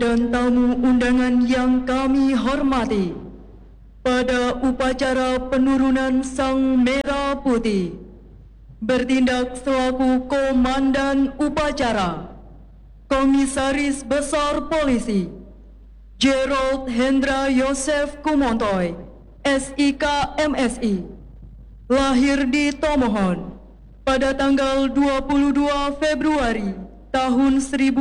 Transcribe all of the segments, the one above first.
dan tamu undangan yang kami hormati, pada upacara penurunan Sang Merah Putih, bertindak selaku Komandan Upacara, Komisaris Besar Polisi, Gerald Hendra Yosef Kumontoy, SIK MSI, lahir di Tomohon pada tanggal 22 Februari tahun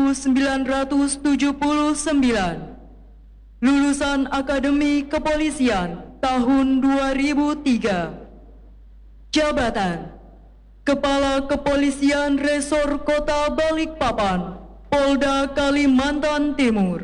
1979, lulusan Akademi Kepolisian tahun 2003, jabatan Kepala Kepolisian Resor Kota Balikpapan, Polda Kalimantan Timur.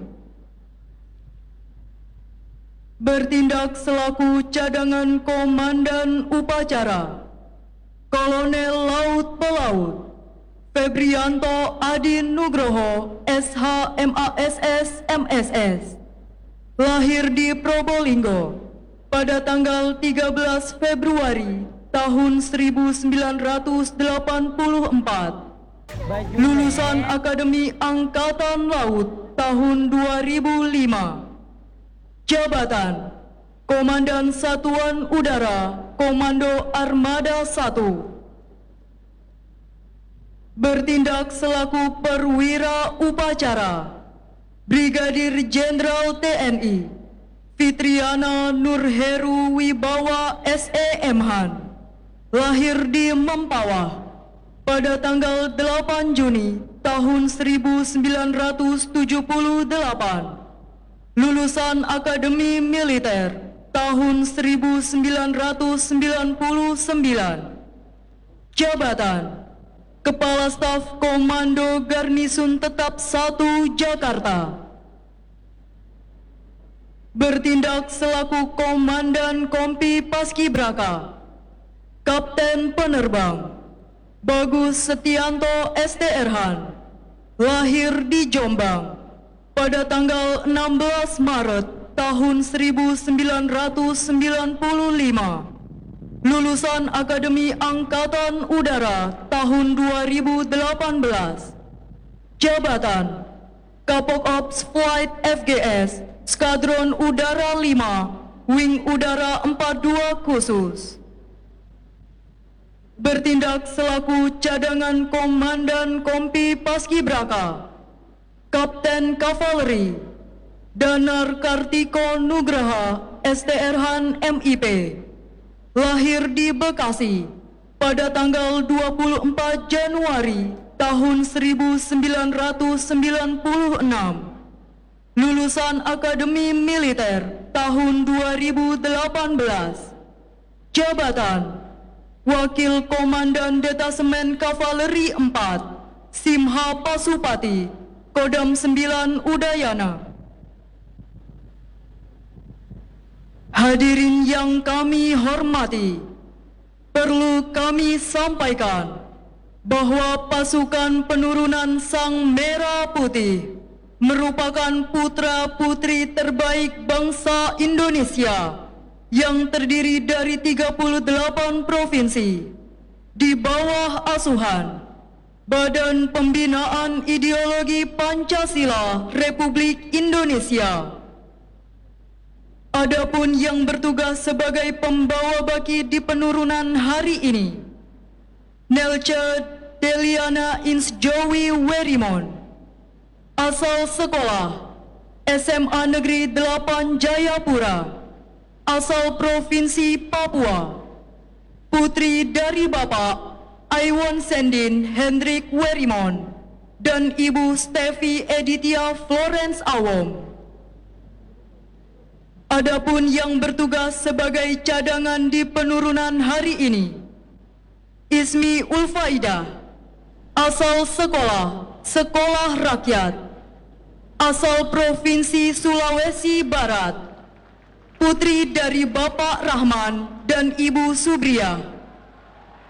Bertindak selaku cadangan Komandan Upacara, Kolonel Laut Pelaut Febrianto Adin Nugroho, SH MASS MSS, lahir di Probolinggo pada tanggal 13 Februari tahun 1984, lulusan Akademi Angkatan Laut tahun 2005, jabatan Komandan Satuan Udara Komando Armada 1, bertindak selaku perwira upacara, Brigadir Jenderal TNI Fitriana Nurheru Wibawa SEMhan, lahir di Mempawah pada tanggal 8 Juni tahun 1978, lulusan Akademi Militer tahun 1999, jabatan Kepala Staf Komando Garnisun Tetap 1 Jakarta, bertindak selaku Komandan Kompi Paskibraka, Kapten Penerbang Bagus Setianto STRhan, lahir di Jombang pada tanggal 16 Maret tahun 1995, lulusan Akademi Angkatan Udara tahun 2018, jabatan Kapok Ops Flight FGS Skadron Udara 5 Wing Udara 42 Khusus, bertindak selaku cadangan Komandan Kompi Paskibraka, Kapten Kavaleri Danar Kartiko Nugraha STRhan MIP, lahir di Bekasi pada tanggal 24 Januari tahun 1996, lulusan Akademi Militer tahun 2018, jabatan Wakil Komandan Detasemen Kavaleri 4 Simha Pasupati Kodam 9 Udayana. Hadirin yang kami hormati, perlu kami sampaikan bahwa pasukan penurunan Sang Merah Putih merupakan putra-putri terbaik bangsa Indonesia yang terdiri dari 38 provinsi di bawah asuhan Badan Pembinaan Ideologi Pancasila Republik Indonesia. Adapun yang bertugas sebagai pembawa baki di penurunan hari ini, Nelce Deliana Ins Jowi Werimon, asal sekolah SMA Negeri 8 Jayapura, asal Provinsi Papua, putri dari Bapak Aiwon Sendin Hendrik Werimon dan Ibu Stevi Edithia Florence Awom. Adapun yang bertugas sebagai cadangan di penurunan hari ini, Ismi Ulfaida, asal Sekolah Rakyat, asal Provinsi Sulawesi Barat, putri dari Bapak Rahman dan Ibu Subria,